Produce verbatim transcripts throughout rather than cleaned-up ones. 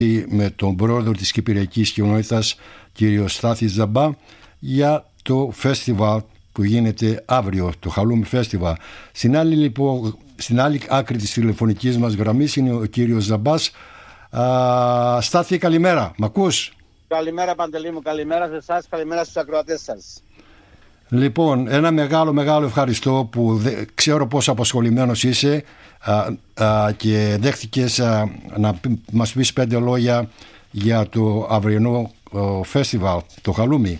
με τον πρόεδρο της Κυπριακής Κοινότητας, κύριο Στάθη Ζαμπά, για το φεστιβάλ που γίνεται αύριο, το Χαλούμι Φεστιβάλ. Στην άλλη, λοιπόν, στην άλλη άκρη της τηλεφωνικής μας γραμμής είναι ο κύριος Ζαμπάς. Α, Στάθη, καλημέρα. Μ' ακούς? Καλημέρα Παντελή μου, καλημέρα σε εσάς, καλημέρα στους ακροατές σας. Λοιπόν, ένα μεγάλο μεγάλο ευχαριστώ που δε, ξέρω πόσο απασχολημένος είσαι α, α, και δέχτηκες α, να μας πεις πέντε λόγια για το αυριανό φεστιβάλ, το Χαλούμι.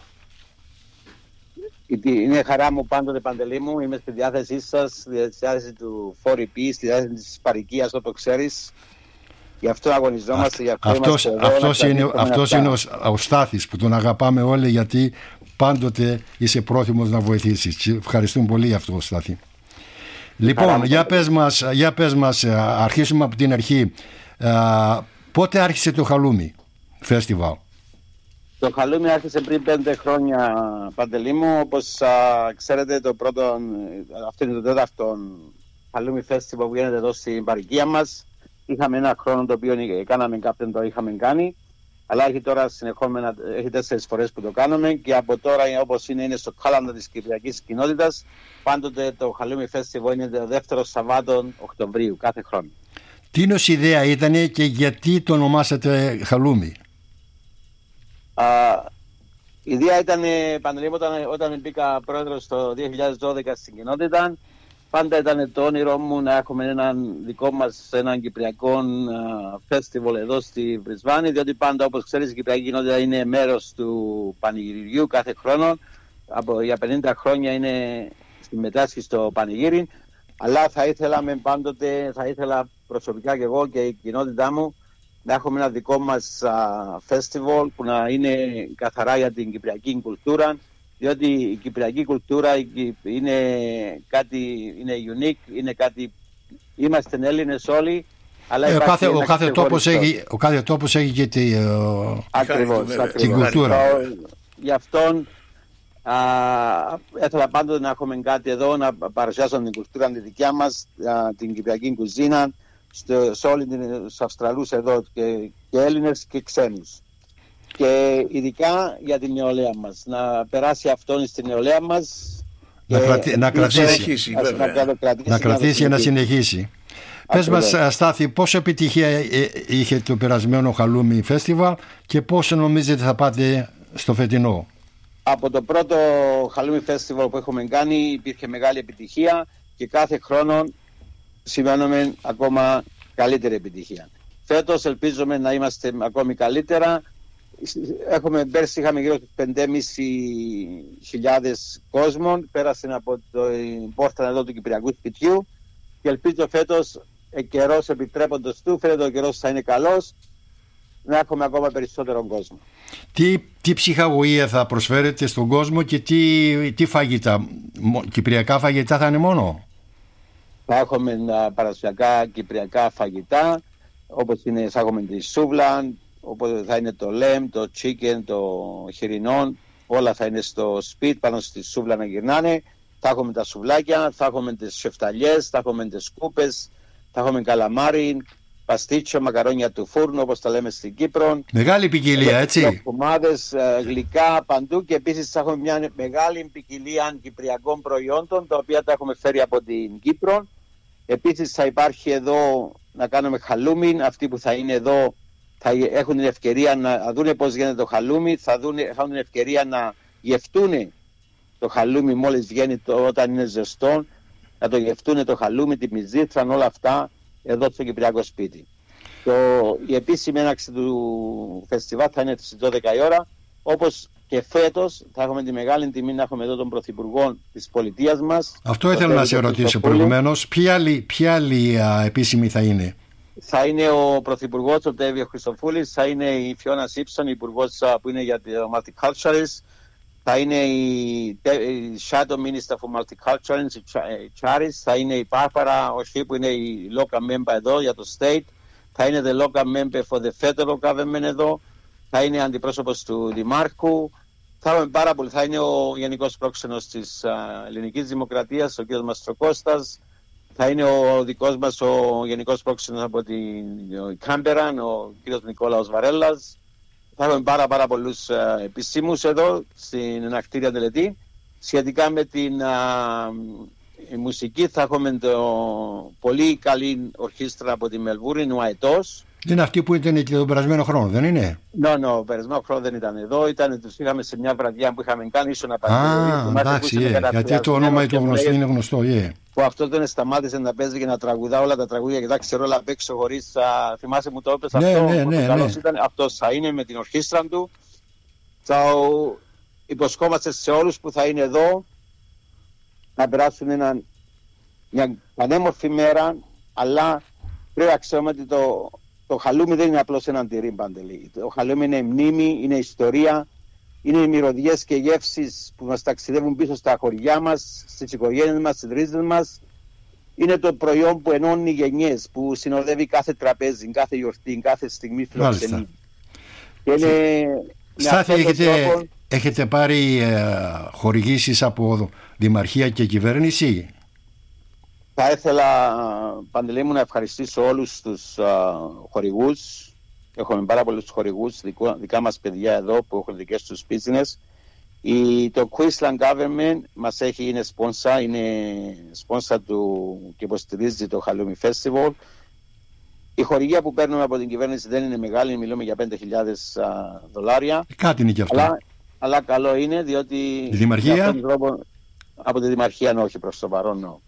Είναι χαρά μου πάντοτε Παντελή μου, είμαι στη διάθεσή σας, στη διάθεση του φορ ι πι, στη διάθεση της παροικίας, όπως ξέρεις. Γι' αυτό αγωνιζόμαστε, γι' αυτό αυτός, είμαστε αυτός εδώ. είναι, αυτός είναι ο, ο Στάθης που τον αγαπάμε όλοι, γιατί πάντοτε είσαι πρόθυμος να βοηθήσεις. Ευχαριστούμε πολύ για αυτό, Στάθη. Λοιπόν, για πες, μας, για πες μας, αρχίσουμε από την αρχή. Α, πότε άρχισε το Χαλούμι Φεστιβάλ? Το Χαλούμι άρχισε πριν πέντε χρόνια, Παντελή μου. Όπως α, ξέρετε, το πρώτο, αυτό είναι το τέταρτο Χαλούμι Φεστιβάλ που γίνεται εδώ στην παροικία μας. Είχαμε ένα χρόνο το οποίο κάναμε κάποιον το είχαμε κάνει, αλλά έχει τώρα συνεχόμενα, έχει τέσσερις φορές που το κάνουμε και από τώρα, όπως είναι, είναι στο κάλαντα της Κυπριακής Κοινότητας. Πάντοτε το Χαλούμι Φεστιβάλ είναι το δεύτερο Σαββάτο Οκτωβρίου κάθε χρόνο. Τι νος ιδέα ήταν και γιατί το ονομάσατε Χαλούμι? Α, η ιδέα ήταν, Παντελή, όταν, όταν μπήκα πρόεδρος το δύο χιλιάδες δώδεκα στην κοινότητα. Πάντα ήταν το όνειρό μου να έχουμε έναν δικό μας έναν κυπριακό φεστιβάλ εδώ στη Βρισβάνη, διότι πάντα, όπως ξέρεις, η Κυπριακή Κοινότητα είναι μέρος του πανηγυριού κάθε χρόνο. Από, για πενήντα χρόνια είναι συμμετάσχει στο πανηγύρι, αλλά θα ήθελα πάντοτε, θα ήθελα προσωπικά και εγώ και η κοινότητά μου να έχουμε ένα δικό μας φεστιβάλ που να είναι καθαρά για την κυπριακή κουλτούρα, διότι η κυπριακή κουλτούρα είναι κάτι, είναι unique, είναι κάτι, είμαστε Έλληνες όλοι, αλλά ε, ο, κάθε, ο, κάθε τόπος έχει, ο κάθε τόπος έχει και τη, ακριβώς, την ακριβώς. κουλτούρα. Γι' αυτόν ήθελα πάντοτε να έχουμε κάτι εδώ, να παρουσιάσουμε την κουλτούρα τη δικιά μας, α, την κυπριακή κουζίνα, στο, σε όλους τους Αυστραλούς εδώ και, και Έλληνες και ξένους. Και ειδικά για την νεολαία μας, να περάσει αυτόν στην νεολαία μας, να, κρατη, να κρατήσει, να, να, να κρατήσει, να κρατήσει και να συνεχίσει. Πες μας, Στάθη, πόσο επιτυχία είχε το περασμένο Χαλούμι Φεστιβάλ και πόσο νομίζετε θα πάτε στο φετινό? Από το πρώτο Χαλούμι Φεστιβάλ που έχουμε κάνει υπήρχε μεγάλη επιτυχία και κάθε χρόνο σημαίνουμε ακόμα καλύτερη επιτυχία. Φέτος ελπίζουμε να είμαστε ακόμη καλύτερα. Έχουμε, πέρσι είχαμε γύρω στους πέντε χιλιάδες πεντακόσιους κόσμων, πέρασαν από την πόρτα εδώ του Κυπριακού σπιτιού και ελπίζω φέτος, ε, καιρός επιτρέποντος του, φέτος ο καιρός θα είναι καλός, να έχουμε ακόμα περισσότερο κόσμο. Τι, τι ψυχαγωγία θα προσφέρετε στον κόσμο και τι, τι φαγητά, κυπριακά φαγητά θα είναι μόνο? Θα έχουμε παραδοσιακά κυπριακά φαγητά, όπως είναι, θα έχουμε τη σούβλα, οπότε θα είναι το λέμ, το chicken, το χοιρινό, όλα θα είναι στο σπίτι πάνω στη σούβλα να γυρνάνε. Θα έχουμε τα σουβλάκια, θα έχουμε τις σεφταλιές, θα έχουμε τις σκούπες, θα έχουμε καλαμάρι, παστίτσιο, μακαρόνια του φούρνου, όπως τα λέμε στην Κύπρο. Μεγάλη ποικιλία, έτσι. Λοκουμάδες, γλυκά παντού και επίσης θα έχουμε μια μεγάλη ποικιλία κυπριακών προϊόντων, τα οποία τα έχουμε φέρει από την Κύπρο. Επίσης θα υπάρχει εδώ να κάνουμε χαλούμι, αυτοί που θα είναι εδώ θα έχουν την ευκαιρία να δουν πώς γίνεται το χαλούμι, θα, δουν, θα έχουν την ευκαιρία να γευτούν το χαλούμι μόλις βγαίνει το, όταν είναι ζεστό, να το γευτούν το χαλούμι, τη μυζήθρα, όλα αυτά εδώ στο Κυπριακό σπίτι. Το, η επίσημη έναρξη του φεστιβάλ θα είναι στις δώδεκα η ώρα, όπως και φέτος θα έχουμε τη μεγάλη τιμή να έχουμε εδώ τον Πρωθυπουργό της πολιτείας μας. Αυτό ήθελα να σε ρωτήσω προηγουμένως. Ποια άλλη, ποια άλλη α, επίσημη θα είναι? Θα είναι ο Πρωθυπουργός, ο Τέβιο Χριστοφούλης, θα είναι η Φιώνα Σίψον, η Υπουργός που είναι για το Multiculturalism, θα είναι η Shadow Minister for Multiculturalism, η Charis, θα είναι η Πάρπαρα Οσί που είναι η Local Member εδώ για το State, θα είναι the Local Member for the Federal Government εδώ, θα είναι αντιπρόσωπος του Δημάρχου, θα, έχουμε πάρα πολύ, θα είναι ο Γενικός Πρόξενος της uh, Ελληνικής Δημοκρατίας, ο κ. Μαστροκώστας, θα είναι ο δικός μας ο γενικός πρόξενος από την Κάμπερα, ο κ. Νικόλαος Βαρέλλας. Θα έχουμε πάρα, πάρα πολλούς uh, επισήμους εδώ στην ενακτήρια τελετή. Σχετικά με την uh, μουσική θα έχουμε το πολύ καλή ορχήστρα από τη Μελβούρνη, ο Αετός. Είναι αυτή που ήταν και τον περασμένο χρόνο, δεν είναι? Ναι, ναι, ο περασμένο χρόνο δεν ήταν εδώ. Ήταν, τους είχαμε σε μια βραδιά που είχαμε κάνει ίσο να Α, εντάξει, yeah, γιατί το όνομα του γνωστό είναι γνωστό. Yeah. Που αυτό δεν σταμάτησε να παίζει και να τραγουδά όλα τα τραγούδια και τα ξέρω όλα απ' έξω χωρίς. Θυμάσαι μου το έπαιζε ναι, αυτό. Ναι, ναι, ναι. Ήταν, αυτός θα είναι με την ορχήστρα του. Θα υποσχόμαστε σε όλους που θα είναι εδώ να περάσουν ένα, μια πανέμορφη μέρα, αλλά πρέπει να ξέρουμε ότι το. Το χαλούμι δεν είναι απλώς ένα τυρί, Παντελή. Το χαλούμι είναι μνήμη, είναι ιστορία, είναι οι μυρωδιές και γεύσεις που μας ταξιδεύουν πίσω στα χωριά μας, στις οικογένειες μας, στις ρίζες μας. Είναι το προϊόν που ενώνει γενιές, που συνοδεύει κάθε τραπέζι, κάθε γιορτή, κάθε στιγμή φιλοξενή. Και είναι Στάθη, έχετε, τρόπο... έχετε πάρει ε, χορηγήσεις από δημαρχία και κυβέρνηση? Θα ήθελα, Παντελή μου, να ευχαριστήσω όλους τους uh, χορηγούς. Έχουμε πάρα πολλούς χορηγούς, δικό, δικά μας παιδιά εδώ που έχουν δικές τους business. Η, το Queensland Government μας έχει, είναι sponsor, είναι sponsor του και υποστηρίζει το Halloumi Festival. Η χορηγία που παίρνουμε από την κυβέρνηση δεν είναι μεγάλη, μιλούμε για πέντε χιλιάδες uh, δολάρια. Κάτι είναι και αυτό. Αλλά, αλλά καλό είναι, διότι... Η δημαρχία? Τρόπο, από τη δημαρχία όχι προς το παρόν, no.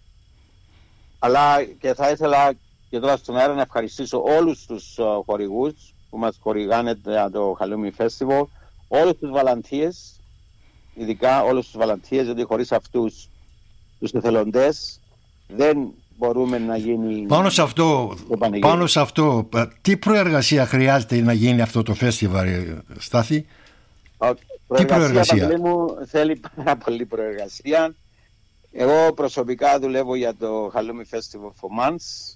Αλλά και θα ήθελα και τώρα στον αέρα να ευχαριστήσω όλους τους uh, χορηγούς που μας χορηγάνε το Halloumi Festival, όλους τους volunteers, ειδικά όλους τους volunteers, γιατί χωρίς αυτούς τους εθελοντές δεν μπορούμε να γίνει... Πάνω σε αυτό, πάνω σε αυτό τι προεργασία χρειάζεται να γίνει αυτό το festival, Στάθη? Okay. Τι προεργασία? Τι μου, θέλει πάρα πολύ προεργασία. Εγώ προσωπικά δουλεύω για το Halloumi Festival for months.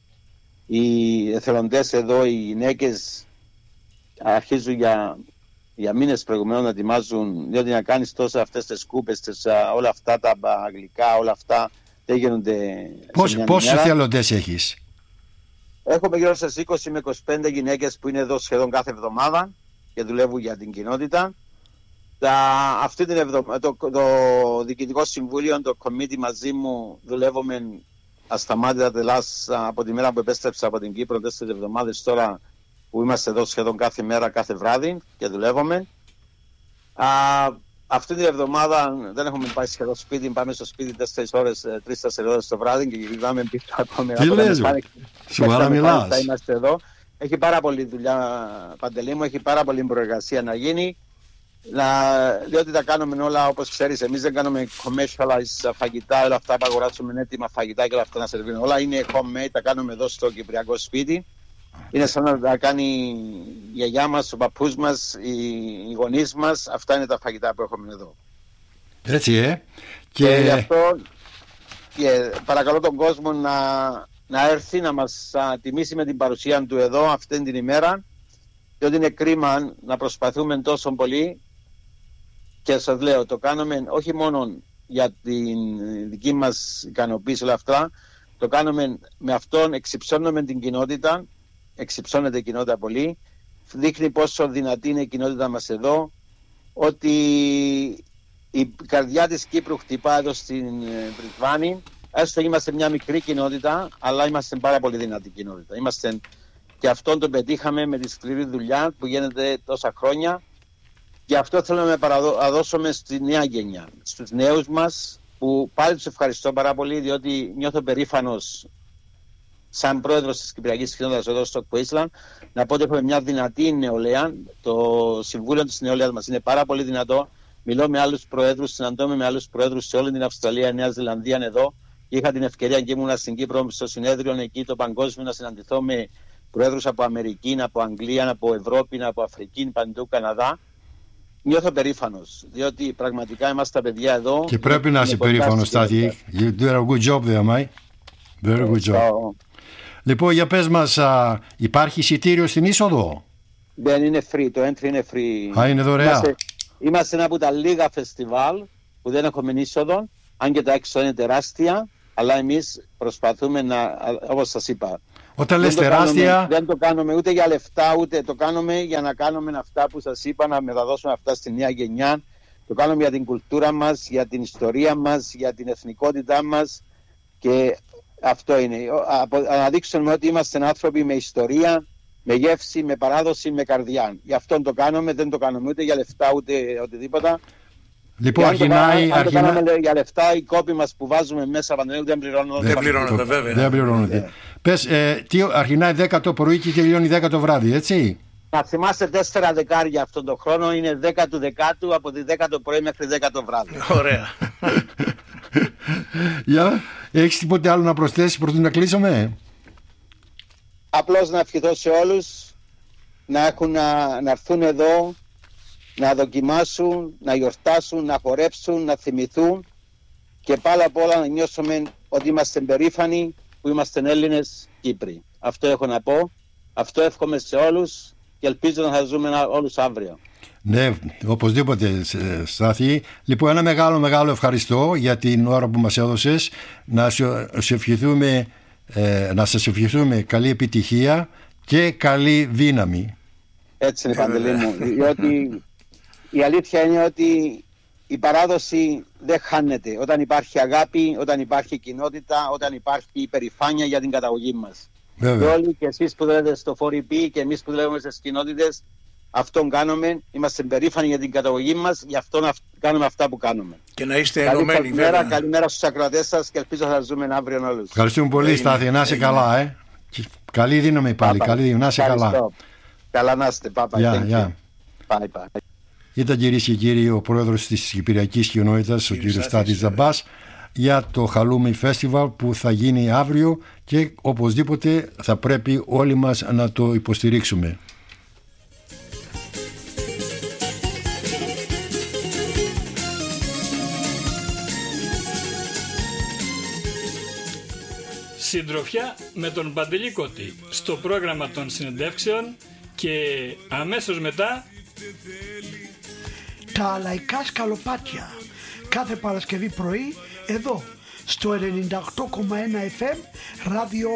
Οι εθελοντές εδώ, οι γυναίκες, αρχίζουν για, για μήνες προηγουμένως να ετοιμάζουν, διότι να κάνεις τόσα αυτές τις σκούπες, τις, όλα αυτά τα αγγλικά, όλα αυτά δεν γίνονται. Πόσους εθελοντές έχεις? Έχουμε γύρω στις είκοσι με είκοσι πέντε γυναίκες που είναι εδώ σχεδόν κάθε εβδομάδα και δουλεύουν για την κοινότητα. Τα, αυτή την εβδομα, το, το, το Διοικητικό Συμβούλιο, το committee μαζί μου δουλεύουμε ασταμάτητα τελάς από τη μέρα που επέστρεψα από την Κύπρο, τέσσερις εβδομάδες τώρα που είμαστε εδώ σχεδόν κάθε μέρα, κάθε βράδυ και δουλεύουμε. Α, αυτή την εβδομάδα δεν έχουμε πάει σχεδόν σπίτι, πάμε στο σπίτι τέσσερις ώρες, τρεις-τέσσερις ώρες το βράδυ και γυρνάμε πίσω ακόμη. Τι λες, σοβαρά μιλάς? Είμαστε εδώ. Έχει πάρα πολλή δουλειά, Παντελή μου, έχει πάρα πολλή προεργασία να γίνει. Να, διότι τα κάνουμε όλα όπως ξέρεις, εμείς δεν κάνουμε commercialized φαγητά, όλα αυτά που αγοράσουμε έτοιμα φαγητά και όλα αυτά να σερβίρουν. Όλα είναι homemade, τα κάνουμε εδώ στο κυπριακό σπίτι. Είναι σαν να τα κάνει η γιαγιά μας, ο παππούς μας, οι, οι γονείς μας. Αυτά είναι τα φαγητά που έχουμε εδώ. Έτσι, ε. Και, και γι' αυτό και παρακαλώ τον κόσμο να, να έρθει να μας α, τιμήσει με την παρουσία του εδώ αυτήν την ημέρα, διότι είναι κρίμα να προσπαθούμε τόσο πολύ. Και σας λέω, το κάνουμε όχι μόνο για την δική μας ικανοποίηση όλα αυτά, το κάνουμε με αυτόν, εξυψώνουμε την κοινότητα, εξυψώνεται η κοινότητα πολύ, δείχνει πόσο δυνατή είναι η κοινότητα μας εδώ, ότι η καρδιά της Κύπρου χτυπά εδώ στην Βρυτβάνη, έστω είμαστε μια μικρή κοινότητα, αλλά είμαστε πάρα πολύ δυνατή κοινότητα. Είμαστε, και αυτόν το πετύχαμε με τη σκληρή δουλειά που γίνεται τόσα χρόνια. Και αυτό θέλουμε να δώσουμε στη νέα γενιά, στους νέους μας, που πάλι τους ευχαριστώ πάρα πολύ, διότι νιώθω περήφανος σαν πρόεδρος της Κυπριακής Κοινότητας εδώ στο Queensland, να πω ότι έχουμε μια δυνατή νεολαία. Το Συμβούλιο της Νεολαίας μας είναι πάρα πολύ δυνατό. Μιλώ με άλλους προέδρους, συναντώμε με άλλους προέδρους σε όλη την Αυστραλία, Νέα Ζηλανδία εδώ. Είχα την ευκαιρία και ήμουν στην Κύπρο στο συνέδριο εκεί το παγκόσμιο να συναντηθώ με προέδρους από Αμερική, από Αγγλία, από Ευρώπη, από Αφρική, παντού Καναδά. Νιώθω περήφανος, διότι πραγματικά είμαστε τα παιδιά εδώ. Και πρέπει να είσαι περήφανος, Στάθη. You did a good job there, mate. Very good job. Λοιπόν, για πες μας, α, υπάρχει εισιτήριο στην είσοδο? Δεν είναι free, το entry είναι free. Α, είναι δωρεά. Είμαστε, είμαστε ένα από τα λίγα φεστιβάλ που δεν έχουμε είσοδο, αν και τα έξω είναι τεράστια. αλλά εμείς προσπαθούμε να, όπως σας είπα, όταν λες δεν το τεράστια... κάνουμε, δεν το κάνουμε ούτε για λεφτά, ούτε το κάνουμε για να κάνουμε αυτά που σας είπα, να μεταδώσουμε αυτά στη νέα γενιά. Το κάνουμε για την κουλτούρα μας, για την ιστορία μας, για την εθνικότητά μας, και αυτό είναι. Να δείξουμε ότι είμαστε άνθρωποι με ιστορία, με γεύση, με παράδοση, με καρδιά. Γι' αυτό το κάνουμε, δεν το κάνουμε ούτε για λεφτά ούτε οτιδήποτε. Λοιπόν, αν αρχινάει, το, αν αρχινά... το κάνουμε για λεφτά, οι κόποι μας που βάζουμε μέσα Παντελή δεν πληρώνονται. Δεν πληρώνονται, βέβαια. Δεν πληρώνονται. Yeah. Πες, ε, τι, αρχινάει δέκα το πρωί και τελειώνει δέκα το βράδυ, έτσι. Να θυμάστε τέσσερα δεκάρια αυτόν τον χρόνο, είναι δέκα του δεκάτου από τη δέκα το πρωί μέχρι δέκα το βράδυ. Ωραία. Για, έχεις τίποτε άλλο να προσθέσεις πρωτού να κλείσουμε? Απλώς να ευχηθώ σε όλους να, έχουν, να, να έρθουν εδώ, να δοκιμάσουν, να γιορτάσουν, να χορέψουν, να θυμηθούν, και πάνω απ' όλα να νιώσουμε ότι είμαστε περήφανοι που είμαστε Έλληνες Κύπροι. Αυτό έχω να πω, αυτό εύχομαι σε όλους και ελπίζω να θα ζούμε όλους αύριο. Ναι, οπωσδήποτε, Στάθη. Λοιπόν, ένα μεγάλο μεγάλο ευχαριστώ για την ώρα που μας έδωσες. Να σε ευχηθούμε, ε, να σας ευχηθούμε καλή επιτυχία και καλή δύναμη. Έτσι είναι, Παντελή μου, διότι η αλήθεια είναι ότι η παράδοση δεν χάνεται όταν υπάρχει αγάπη, όταν υπάρχει κοινότητα, όταν υπάρχει υπερηφάνεια για την καταγωγή μας. Βέβαια. Και όλοι, και εσείς που δουλεύετε στο φοριπί και εμείς που δουλεύουμε στις κοινότητες, αυτόν κάνουμε. Είμαστε περήφανοι για την καταγωγή μας, γι' αυτό να κάνουμε αυτά που κάνουμε. Και να είστε ενωμένοι. Καλημέρα, καλημέρα στους ακροατές σας και ελπίζω θα ζούμε αύριο όλους. Ευχαριστούμε πολύ, Στάθη. Να είσαι καλά, ε. Καλή δύναμη πάλι. Καλή δύναμη. Να είσαι καλά. Καλά να είστε. Bye bye. Bye bye. Ήταν, κυρίες και κύριοι, ο πρόεδρος της Κυπριακής Κοινότητας, ο κύριος Στάθης Ζαμπάς, για το Halloumi Festival που θα γίνει αύριο και οπωσδήποτε θα πρέπει όλοι μας να το υποστηρίξουμε. Συντροφιά με τον Παντελή Κώτη στο πρόγραμμα των συνεντεύξεων και αμέσως μετά τα λαϊκά σκαλοπάτια κάθε Παρασκευή πρωί εδώ στο ενενήντα οκτώ κόμμα ένα εφ εμ ράδιο